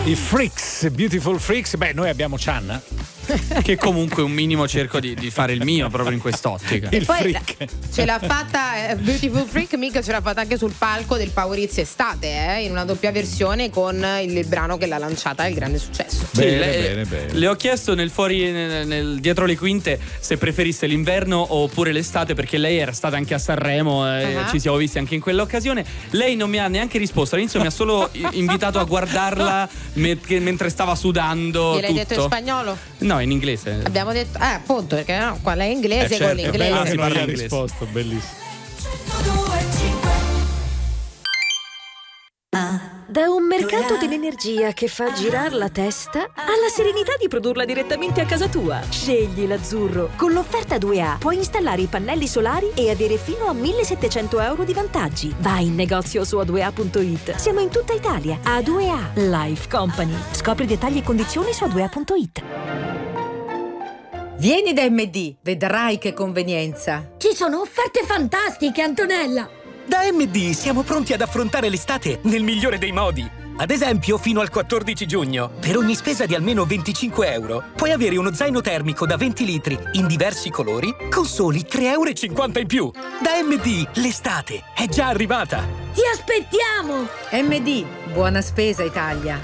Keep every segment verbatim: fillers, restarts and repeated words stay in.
I Freaks, Beautiful Freaks. Beh, noi abbiamo Chan, che comunque un minimo cerco di, di fare il mio proprio in quest'ottica. il Poi freak. ce l'ha fatta eh, Beautiful Freak, mica ce l'ha fatta anche sul palco del Power Hits estate, eh, in una doppia versione con il, il brano che l'ha lanciata il grande successo. Sì, Bene, le, bene, bene. Le ho chiesto nel fuori nel, nel- dietro le quinte se preferisse l'inverno oppure l'estate, perché lei era stata anche a Sanremo e Uh-huh. ci siamo visti anche in quell'occasione. Lei non mi ha neanche risposto, all'inizio mi ha solo i- invitato a guardarla me- che- mentre stava sudando Gliel'hai tutto. detto in spagnolo? No, in inglese. Abbiamo detto, eh appunto, perché no, qua lei è inglese Eh, con certo, È l'inglese. bello Ah, che si non gli parla ha inglese. risposto, bellissimo. Da un mercato dell'energia che fa girare la testa alla serenità di produrla direttamente a casa tua. Scegli l'Azzurro. Con l'offerta due A puoi installare i pannelli solari e avere fino a millesettecento euro di vantaggi. Vai in negozio su a due a punto it. Siamo in tutta Italia. A due A Life Company. Scopri dettagli e condizioni su a due a punto it. Vieni da M D, vedrai che convenienza. Ci sono offerte fantastiche, Antonella! Da M D siamo pronti ad affrontare l'estate nel migliore dei modi. Ad esempio, fino al quattordici giugno, per ogni spesa di almeno venticinque euro, puoi avere uno zaino termico da venti litri in diversi colori con soli tre euro e cinquanta in più. Da M D, l'estate è già arrivata. Ti aspettiamo! M D, buona spesa Italia.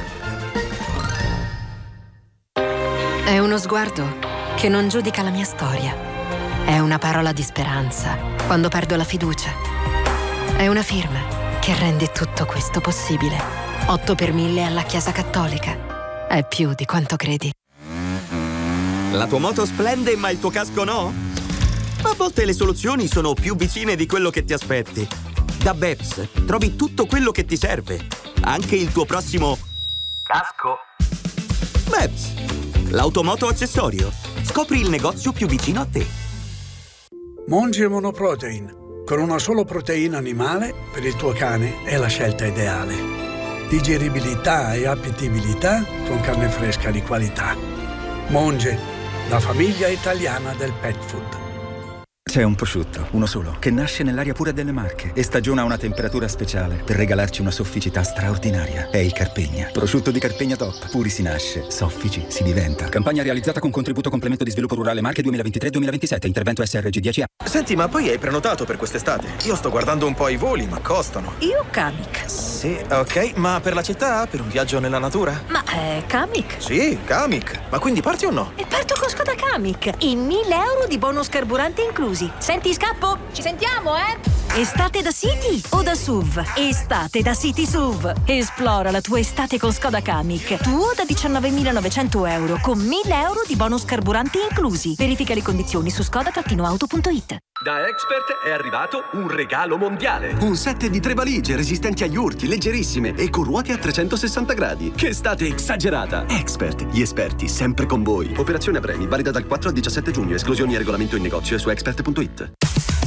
È uno sguardo che non giudica la mia storia. È una parola di speranza quando perdo la fiducia. È una firma che rende tutto questo possibile. otto per mille alla Chiesa Cattolica. È più di quanto credi. La tua moto splende ma il tuo casco no? A volte le soluzioni sono più vicine di quello che ti aspetti. Da Beps trovi tutto quello che ti serve, anche il tuo prossimo casco. Beps, l'automoto accessorio. Scopri il negozio più vicino a te. Monge Monoprotein. Con una sola proteina animale, per il tuo cane è la scelta ideale. Digeribilità e appetibilità con carne fresca di qualità. Monge, la famiglia italiana del pet food. C'è un prosciutto, uno solo, che nasce nell'aria pura delle Marche e stagiona a una temperatura speciale per regalarci una sofficità straordinaria. È il Carpegna. Prosciutto di Carpegna Top. Puri si nasce, soffici si diventa. Campagna realizzata con contributo complemento di sviluppo rurale Marche duemilaventitré duemilaventisette. Intervento S R G dieci A. Senti, ma poi hai prenotato per quest'estate? Io sto guardando un po' i voli, ma costano. Io Kamiq. Sì, ok, ma per la città? Per un viaggio nella natura? Ma è Kamiq? Sì, Kamiq. Ma quindi parti o no? E parto con Skoda Kamiq. In mille euro di bonus carburante inclusi. Senti, scappo? Ci sentiamo, eh? Estate da City o da S U V? Estate da City S U V. Esplora la tua estate con Skoda Kamiq. Tuo da diciannovemilanovecento euro con mille euro di bonus carburante inclusi. Verifica le condizioni su skoda auto punto it. Da Expert è arrivato un regalo mondiale. Un set di tre valigie resistenti agli urti, leggerissime e con ruote a trecentosessanta gradi. Che estate esagerata! Expert, gli esperti sempre con voi. Operazione a premi, valida dal quattro al diciassette giugno. Esclusioni e regolamento in negozio e su expert punto it.